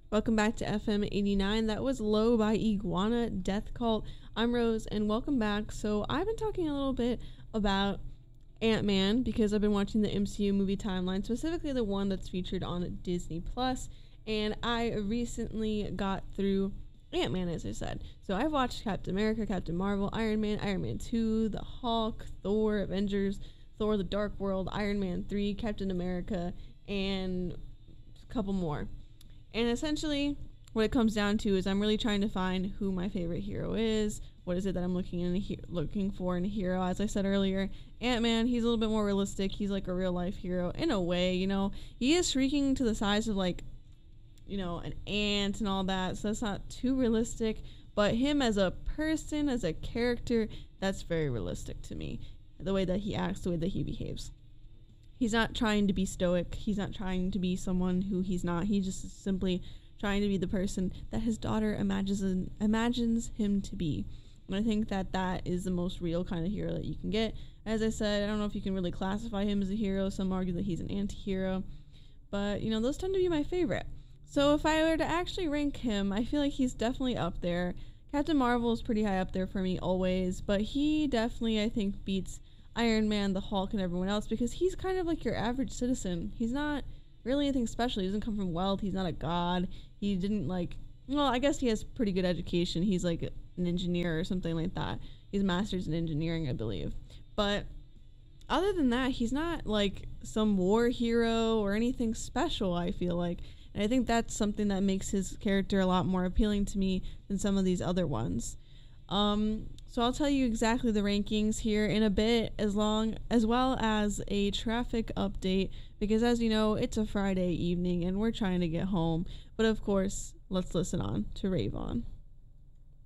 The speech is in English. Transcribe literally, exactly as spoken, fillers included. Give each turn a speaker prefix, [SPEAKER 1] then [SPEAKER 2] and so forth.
[SPEAKER 1] Welcome back to F M eighty-nine. That was Low by Iguana Death Cult. I'm Rose, and welcome back. So I've been talking a little bit about Ant-Man because I've been watching the M C U movie timeline, specifically the one that's featured on Disney Plus, and I recently got through Ant-Man, as I said. So I've watched Captain America, Captain Marvel, Iron Man, Iron Man two, The Hulk, Thor, Avengers, Thor: The Dark World, Iron Man three, Captain America, and a couple more. And essentially, what it comes down to is I'm really trying to find who my favorite hero is. What is it that I'm looking in a he- looking for in a hero? As I said earlier, Ant-Man, he's a little bit more realistic. He's like a real life hero in a way, you know. He is shrinking to the size of like, you know, an ant and all that, so that's not too realistic. But him as a person, as a character, that's very realistic to me. The way that he acts, the way that he behaves. He's not trying to be stoic. He's not trying to be someone who he's not. He just is simply trying to be the person that his daughter imagines imagines him to be. And I think that that is the most real kind of hero that you can get. As I said, I don't know if you can really classify him as a hero. Some argue that he's an anti-hero. But, you know, those tend to be my favorite. So if I were to actually rank him, I feel like he's definitely up there. Captain Marvel is pretty high up there for me always. But he definitely, I think, beats Iron Man, the Hulk, and everyone else because he's kind of like your average citizen. He's not really anything special. He doesn't come from wealth. He's not a god. He didn't like, well, I guess he has pretty good education. He's like an engineer or something like that. He's master's in engineering, I believe. But other than that, he's not like some war hero or anything special, I feel like. And I think that's something that makes his character a lot more appealing to me than some of these other ones. Um, so I'll tell you exactly the rankings here in a bit, as long as well as a traffic update, because as you know, it's a Friday evening and we're trying to get home. But of course, let's listen on to Rave On.